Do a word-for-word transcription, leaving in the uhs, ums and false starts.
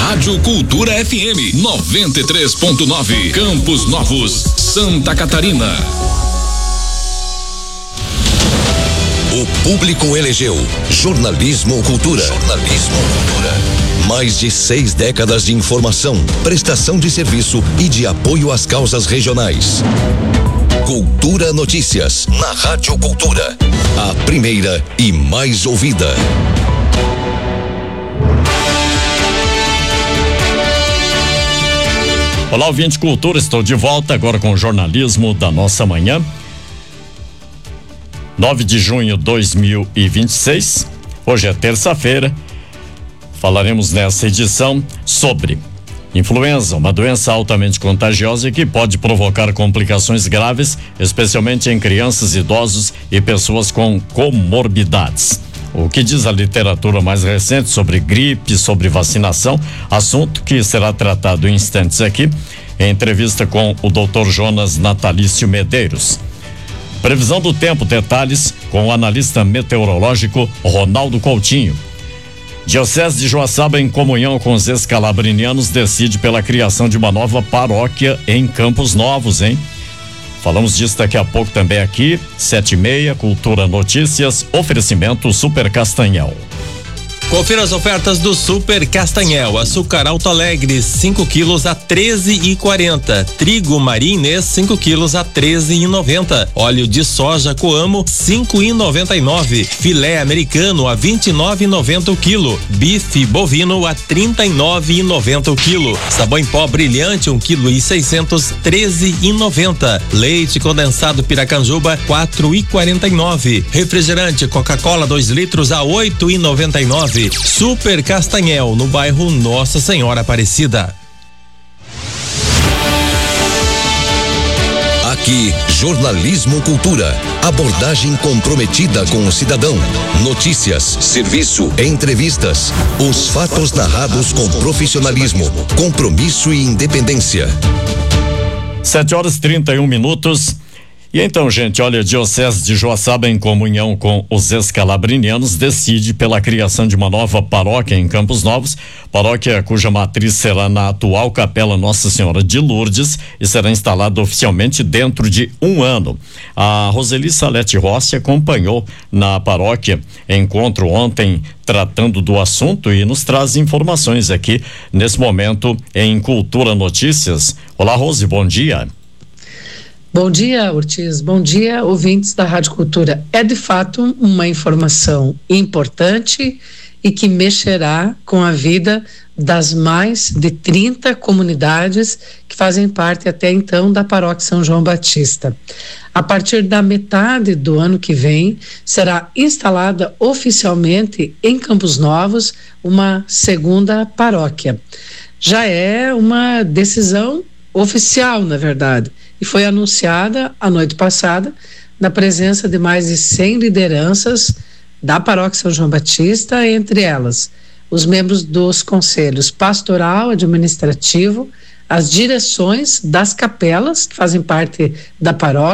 Rádio Cultura F M noventa e três ponto nove, Campos Novos, Santa Catarina. O público elegeu Jornalismo Cultura. Jornalismo Cultura. Mais de seis décadas de informação, prestação de serviço e de apoio às causas regionais. Cultura Notícias, na Rádio Cultura. A primeira e mais ouvida. Olá, ouvinte Cultura, estou de volta agora com o jornalismo da nossa manhã. nove de junho de dois mil e vinte e seis, hoje é terça-feira. Falaremos nessa edição sobre influenza, uma doença altamente contagiosa que pode provocar complicações graves, especialmente em crianças, idosos e pessoas com comorbidades. O que diz a literatura mais recente sobre gripe, sobre vacinação, assunto que será tratado em instantes aqui, em entrevista com o doutor Jonas Natalício Medeiros. Previsão do tempo, detalhes com o analista meteorológico Ronaldo Coutinho. Diocese de Joaçaba, em comunhão com os escalabrinianos, decide pela criação de uma nova paróquia em Campos Novos, hein? Falamos disso daqui a pouco também aqui, sete e meia, Cultura Notícias, oferecimento Super Castanhal. Confira as ofertas do Super Castanhel. Açúcar Alto Alegre, cinco quilos a treze e quarenta. Trigo Marinês, cinco quilos a treze e noventa. Óleo de soja Coamo, cinco e noventa e nove. Filé americano a vinte e nove e noventa o quilo. Bife bovino a trinta e nove e noventa o quilo. Sabão em pó brilhante, um quilo e seiscentos, treze e noventa. Leite condensado Piracanjuba, quatro e quarenta e nove. Refrigerante Coca-Cola dois litros a oito e noventa e nove. Super Castanhel, no bairro Nossa Senhora Aparecida. Aqui, Jornalismo Cultura. Abordagem comprometida com o cidadão. Notícias, serviço, entrevistas. Os fatos narrados com profissionalismo, compromisso e independência. sete horas e trinta e um minutos. E então, gente, olha, a Diocese de Joaçaba, em comunhão com os escalabrinianos, decide pela criação de uma nova paróquia em Campos Novos, paróquia cuja matriz será na atual Capela Nossa Senhora de Lourdes e será instalada oficialmente dentro de um ano. A Roseli Salete Rossi acompanhou na paróquia encontro ontem tratando do assunto e nos traz informações aqui nesse momento em Cultura Notícias. Olá, Rose, bom dia. Bom dia, Ortiz. Bom dia, ouvintes da Rádio Cultura. É de fato uma informação importante e que mexerá com a vida das mais de trinta comunidades que fazem parte até então da Paróquia São João Batista. A partir da metade do ano que vem, será instalada oficialmente em Campos Novos uma segunda paróquia. Já é uma decisão oficial, na verdade, e foi anunciada a noite passada na presença de mais de cem lideranças da Paróquia São João Batista, entre elas os membros dos conselhos pastoral, administrativo, as direções das capelas que fazem parte da paróquia,